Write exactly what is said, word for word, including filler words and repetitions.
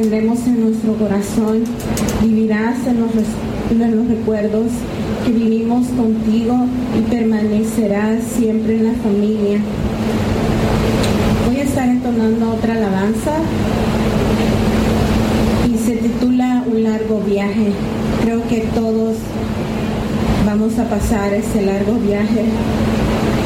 tendremos en nuestro corazón, vivirás en los, en los recuerdos que vivimos contigo y permanecerás siempre en la familia. Voy a estar entonando otra alabanza y se titula Un largo viaje. Creo que todos vamos a pasar ese largo viaje.